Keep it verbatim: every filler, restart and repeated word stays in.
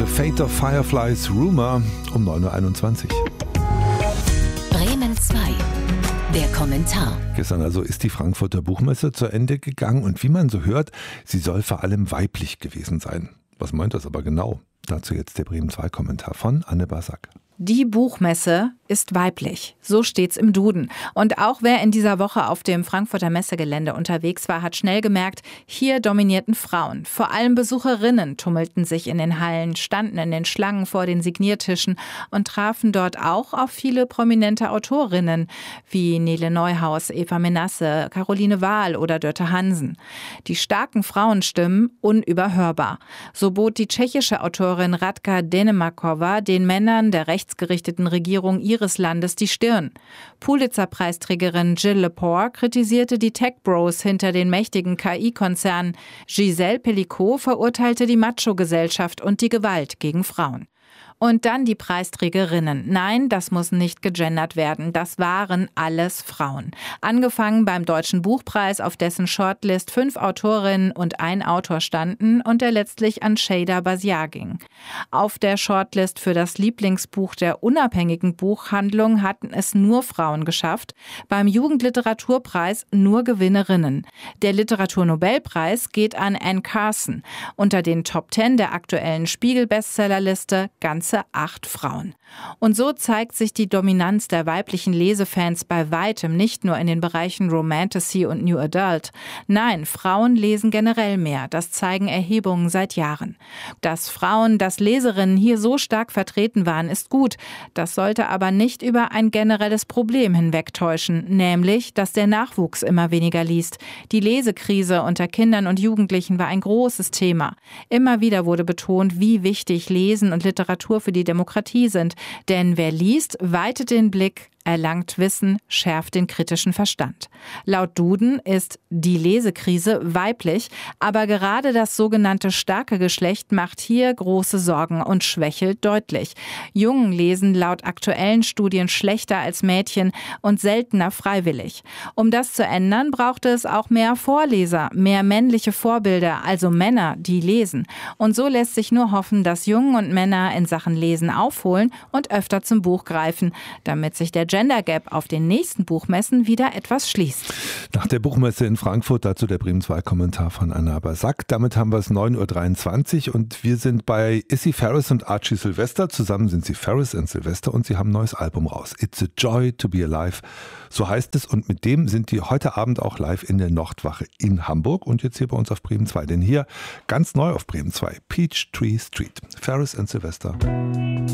Fate of Fireflies, Rumor um neun Uhr einundzwanzig. Bremen zwei. Der Kommentar. Gestern also ist die Frankfurter Buchmesse zu Ende gegangen und wie man so hört, sie soll vor allem weiblich gewesen sein. Was meint das aber genau? Dazu jetzt der Bremen zwei Kommentar von Anne Basak. Die Buchmesse ist weiblich, so steht's im Duden. Und auch wer in dieser Woche auf dem Frankfurter Messegelände unterwegs war, hat schnell gemerkt, hier dominierten Frauen. Vor allem Besucherinnen tummelten sich in den Hallen, standen in den Schlangen vor den Signiertischen und trafen dort auch auf viele prominente Autorinnen wie Nele Neuhaus, Eva Menasse, Caroline Wahl oder Dörte Hansen. Die starken Frauenstimmen unüberhörbar. So bot die tschechische Autorin Radka Denemarkova den Männern der rechtsgerichteten Regierung ihres Landes die Stirn. Pulitzer-Preisträgerin Jill Lepore kritisierte die Tech-Bros hinter den mächtigen K I-Konzernen. Gisèle Pelicot verurteilte die Macho-Gesellschaft und die Gewalt gegen Frauen. Und dann die Preisträgerinnen. Nein, das muss nicht gegendert werden. Das waren alles Frauen. Angefangen beim Deutschen Buchpreis, auf dessen Shortlist fünf Autorinnen und ein Autor standen und der letztlich an Şeyda Basiar ging. Auf der Shortlist für das Lieblingsbuch der unabhängigen Buchhandlung hatten es nur Frauen geschafft. Beim Jugendliteraturpreis nur Gewinnerinnen. Der Literaturnobelpreis geht an Anne Carson. Unter den Top Ten der aktuellen Spiegel-Bestsellerliste ganz acht Frauen. Und so zeigt sich die Dominanz der weiblichen Lesefans bei weitem nicht nur in den Bereichen Romantasy und New Adult. Nein, Frauen lesen generell mehr. Das zeigen Erhebungen seit Jahren. Dass Frauen, dass Leserinnen hier so stark vertreten waren, ist gut. Das sollte aber nicht über ein generelles Problem hinwegtäuschen, nämlich, dass der Nachwuchs immer weniger liest. Die Lesekrise unter Kindern und Jugendlichen war ein großes Thema. Immer wieder wurde betont, wie wichtig Lesen und Literatur für die Demokratie sind. Denn wer liest, weitet den Blick, erlangt Wissen, schärft den kritischen Verstand. Laut Duden ist die Lesekrise weiblich, aber gerade das sogenannte starke Geschlecht macht hier große Sorgen und schwächelt deutlich. Jungen lesen laut aktuellen Studien schlechter als Mädchen und seltener freiwillig. Um das zu ändern, brauchte es auch mehr Vorleser, mehr männliche Vorbilder, also Männer, die lesen. Und so lässt sich nur hoffen, dass Jungen und Männer in Sachen Lesen aufholen und öfter zum Buch greifen, damit sich der Gender Gap auf den nächsten Buchmessen wieder etwas schließt. Nach der Buchmesse in Frankfurt dazu der Bremen zwei Kommentar von Anna Basak. Damit haben wir es neun Uhr dreiundzwanzig und wir sind bei Issy Ferris und Archie Sylvester. Zusammen sind sie Ferris und Sylvester und sie haben ein neues Album raus. It's a Joy to be Alive. So heißt es und mit dem sind die heute Abend auch live in der Nordwache in Hamburg und jetzt hier bei uns auf Bremen zwei. Denn hier ganz neu auf Bremen zwei, Peachtree Street. Ferris und Sylvester.